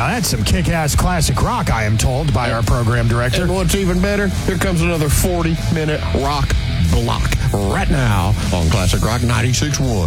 Now, that's some kick-ass classic rock, I am told, by our program director. And what's even better, here comes another 40-minute rock block right now on Classic Rock 96.1.